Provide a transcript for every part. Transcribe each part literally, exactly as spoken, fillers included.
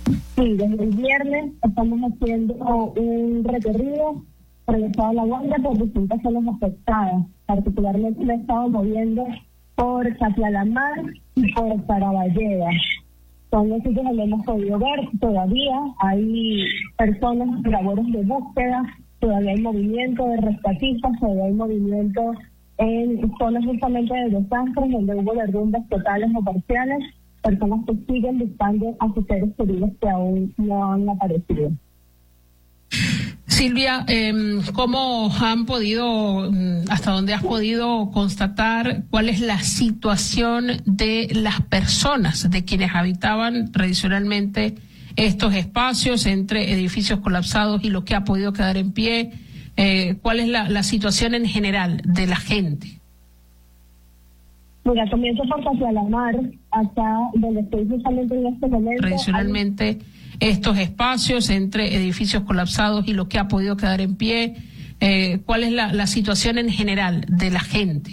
Sí, desde el viernes estamos haciendo un recorrido por el estado de La Guaira por distintas zonas afectadas. Particularmente me he estado moviendo por Catlalamar y por Caraballeda. Son los sitios donde hemos podido ver todavía hay personas en labores de búsqueda, todavía hay movimiento de rescatistas, todavía hay movimiento en zonas justamente de desastres donde hubo derrumbes totales o parciales, personas que siguen buscando a sus seres queridos que aún no han aparecido. Silvia, eh, ¿cómo han podido, hasta dónde has podido constatar cuál es la situación de las personas, de quienes habitaban tradicionalmente estos espacios entre edificios colapsados y lo que ha podido quedar en pie? Eh, ¿Cuál es la, la situación en general de la gente? Mira, comienzo por Catlalamar, acá donde estoy justamente en este momento. Tradicionalmente hay... estos espacios entre edificios colapsados y lo que ha podido quedar en pie. Eh, ¿Cuál es la, la situación en general de la gente?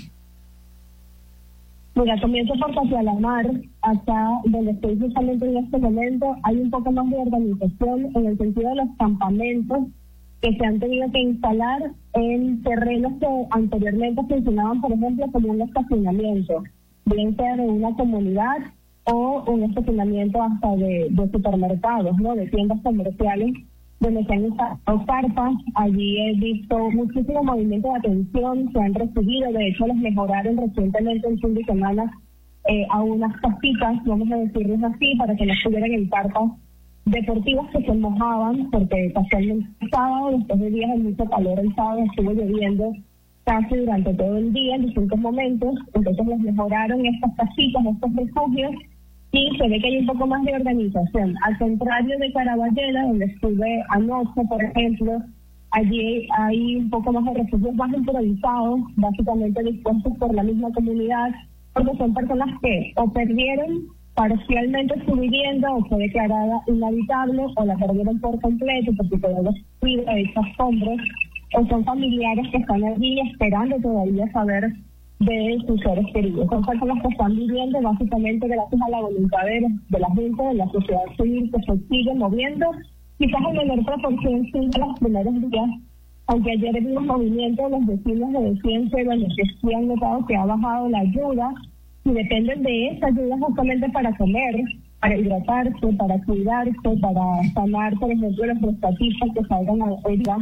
Mira, comienzo por Catlalamar, acá donde estoy justamente en este momento. Hay un poco más de organización en el sentido de los campamentos que se han tenido que instalar en terrenos que anteriormente funcionaban, por ejemplo, como un estacionamiento, bien sea de una comunidad o un estacionamiento hasta de, de supermercados, ¿no? De tiendas comerciales, donde se han instalado carpas. Allí he visto muchísimo movimiento de atención, se han recibido, de hecho les mejoraron recientemente en fin de semana eh, a unas casitas, vamos a decirles así, para que no estuvieran en carpas deportivas que se mojaban, porque casualmente el sábado, después de días de mucho calor, el sábado estuvo lloviendo casi durante todo el día en distintos momentos, entonces les mejoraron estas casitas, estos refugios, y se ve que hay un poco más de organización. Al contrario de Caraballeda, donde estuve anoche, por ejemplo, allí hay un poco más de refugios más improvisados, básicamente dispuestos por la misma comunidad, porque son personas que o perdieron parcialmente su vivienda o fue declarada inhabitable o la perdieron por completo porque quedó destruida de esas escombros, o son familiares que están allí esperando todavía saber de sus seres queridos. Son personas que están viviendo básicamente gracias a la voluntad de, de la gente, de la sociedad civil que se sigue moviendo, quizás en menor proporción sí de los primeros días, aunque ayer vi un movimiento de los vecinos de Deciencia, bueno, que sí han notado que ha bajado la ayuda y dependen de esa ayuda justamente para comer, para hidratarse, para cuidarse, para sanar, por ejemplo, los rescatistas que salgan a la feria,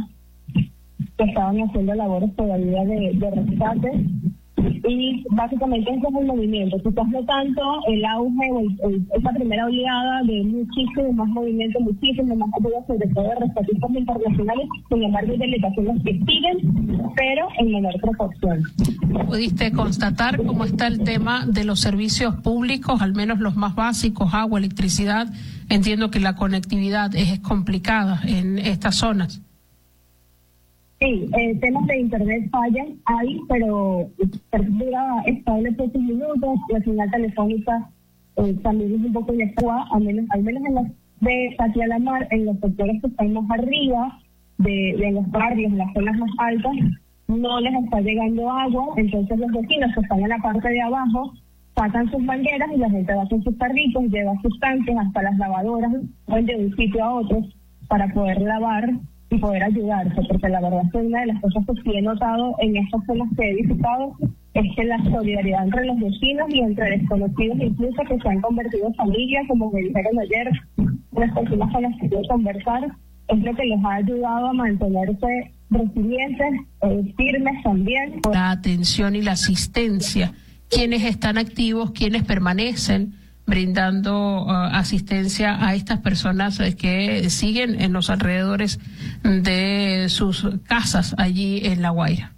que estaban haciendo labores todavía de, de rescate. Y básicamente ese es el movimiento. Quizás no tanto el auge o el, el, esa primera oleada de muchísimo más movimiento, muchísimo más ayuda, sobre todo de rescatistas internacionales, sin embargo hay delegaciones que siguen, pero en menor proporción. ¿Pudiste constatar cómo está el tema de los servicios públicos, al menos los más básicos, agua, electricidad? Entiendo que la conectividad es complicada en estas zonas. Sí, eh, temas de internet fallan, hay, pero dura estable pocos minutos, la señal telefónica eh, también es un poco inestable, al menos, al menos en los de Catlalamar, en los sectores que están más arriba, de, de los barrios, en las zonas más altas, no les está llegando agua, entonces los vecinos que están en la parte de abajo sacan sus mangueras y la gente va con sus carritos, lleva sus tanques hasta las lavadoras, van de un sitio a otro para poder lavar y poder ayudarse, porque la verdad es que una de las cosas que sí he notado en estas zonas que he visitado es que la solidaridad entre los vecinos y entre desconocidos, incluso que se han convertido en familias, como me dijeron ayer, las personas con las que quiero conversar, es lo que les ha ayudado a mantenerse resilientes, eh, firmes también. La atención y la asistencia, quienes están activos, quienes permanecen brindando uh, asistencia a estas personas que siguen en los alrededores de sus casas allí en La Guaira.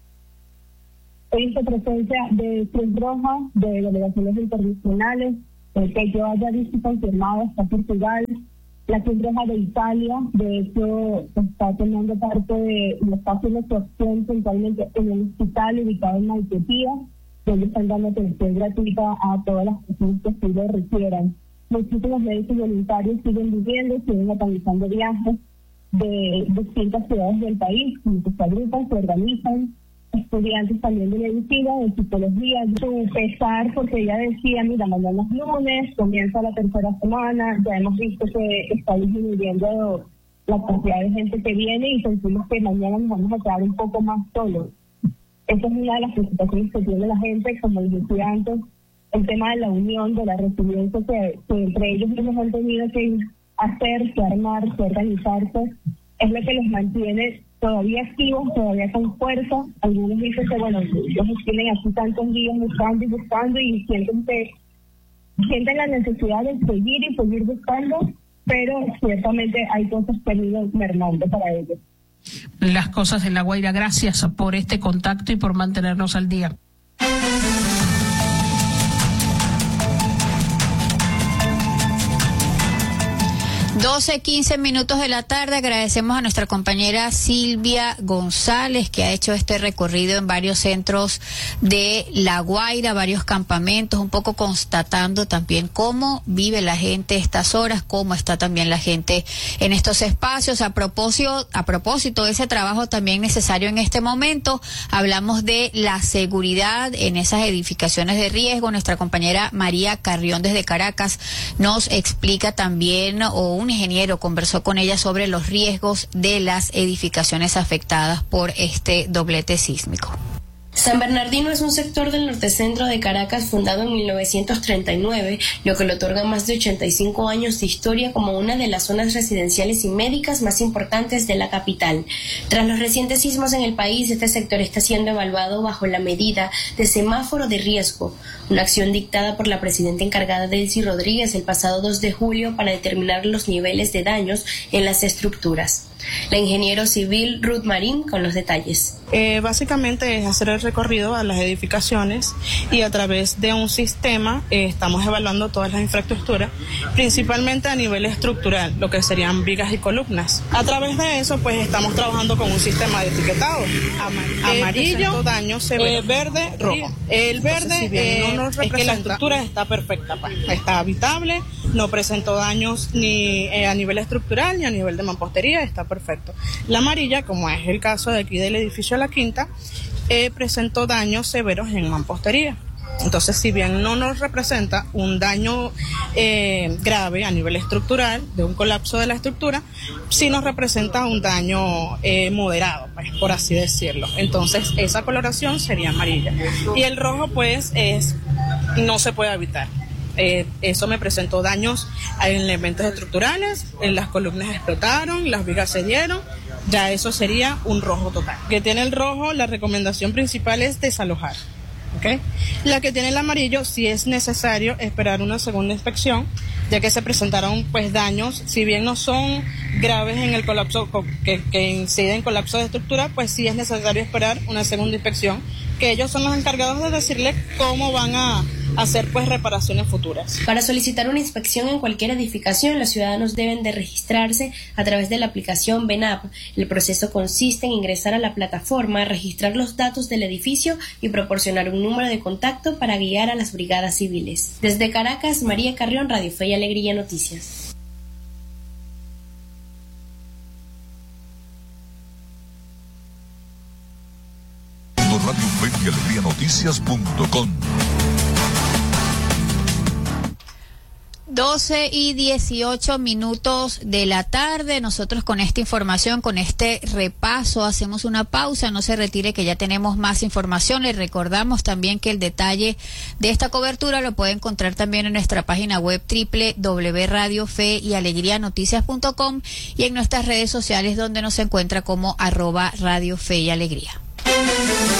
He visto presencia de Cruz Roja, de delegaciones internacionales, eh, que yo haya visto confirmado hasta Portugal, la Cruz Roja de Italia, de hecho está tomando parte de los casos de coacción puntualmente en el hospital ubicado en Maiquetía, donde están dando atención gratuita a todas las personas que así lo requieran. Muchísimos médicos voluntarios siguen viviendo, siguen organizando viajes de distintas ciudades del país, como que se agrupan, se organizan, estudiantes también de medicina, de psicología, su pesar, porque ella decía, mira, mañana es lunes, comienza la tercera semana, ya hemos visto que está disminuyendo la cantidad de gente que viene y sentimos que mañana nos vamos a quedar un poco más solos. Esa es una de las preocupaciones que tiene la gente, como les decía antes, el tema de la unión, de la resiliencia que, que entre ellos mismos han tenido que hacer, que armar, que organizarse, es lo que los mantiene todavía activos, todavía con fuerza. Algunos dicen que, bueno, ellos tienen así tantos días buscando y buscando y sienten que sienten la necesidad de seguir y seguir buscando, pero ciertamente hay cosas que han ido mermando para ellos. Las cosas en La Guaira, gracias por este contacto y por mantenernos al día. doce, quince minutos de la tarde. Agradecemos a nuestra compañera Silvia González, que ha hecho este recorrido en varios centros de La Guaira, varios campamentos, un poco constatando también cómo vive la gente estas horas, cómo está también la gente en estos espacios. A propósito, a propósito de ese trabajo también necesario en este momento, hablamos de la seguridad en esas edificaciones de riesgo. Nuestra compañera María Carrión desde Caracas nos explica también, o un ingeniero conversó con ella sobre los riesgos de las edificaciones afectadas por este doblete sísmico. San Bernardino es un sector del norte-centro de Caracas fundado en mil novecientos treinta y nueve, lo que le otorga más de ochenta y cinco años de historia como una de las zonas residenciales y médicas más importantes de la capital. Tras los recientes sismos en el país, este sector está siendo evaluado bajo la medida de semáforo de riesgo, una acción dictada por la presidenta encargada Delcy Rodríguez el pasado dos de julio para determinar los niveles de daños en las estructuras. La ingeniero civil Ruth Marín con los detalles. Eh, básicamente es hacer el recorrido a las edificaciones y a través de un sistema eh, estamos evaluando todas las infraestructuras, principalmente a nivel estructural, lo que serían vigas y columnas. A través de eso pues estamos trabajando con un sistema de etiquetado, Amar amarillo, daño severo, eh, verde, rojo. El verde Entonces, si bien eh, no nos representa, es que la estructura está perfecta, pues, está habitable, no presentó daños ni eh, a nivel estructural ni a nivel de mampostería, está perfecto. La amarilla, como es el caso de aquí del edificio La Quinta, eh, presentó daños severos en mampostería. Entonces, si bien no nos representa un daño eh, grave a nivel estructural, de un colapso de la estructura, sí nos representa un daño eh, moderado, pues, por así decirlo. Entonces, esa coloración sería amarilla. Y el rojo, pues, es no se puede habitar. Eh, eso me presentó daños en elementos estructurales, en las columnas explotaron, las vigas se dieron, ya eso sería un rojo total. Que tiene el rojo, la recomendación principal es desalojar. ¿Okay? La que tiene el amarillo, sí es necesario esperar una segunda inspección, ya que se presentaron pues daños, si bien no son graves en el colapso, que, que inciden en colapso de estructura, pues sí es necesario esperar una segunda inspección, que ellos son los encargados de decirle cómo van a hacer pues reparaciones futuras. Para solicitar una inspección en cualquier edificación, los ciudadanos deben de registrarse a través de la aplicación VENAP. El proceso consiste en ingresar a la plataforma, registrar los datos del edificio y proporcionar un número de contacto para guiar a las brigadas civiles. Desde Caracas, María Carrión, Radio Fe y Alegría Noticias. Radio Fe y Alegría Noticias punto com. doce y dieciocho minutos de la tarde. Nosotros con esta información, con este repaso, hacemos una pausa. No se retire, que ya tenemos más información. Les recordamos también que el detalle de esta cobertura lo puede encontrar también en nuestra página web doble u doble u doble u punto radio fe y alegría noticias punto com y en nuestras redes sociales, donde nos encuentra como arroba Radio Fe y Alegría.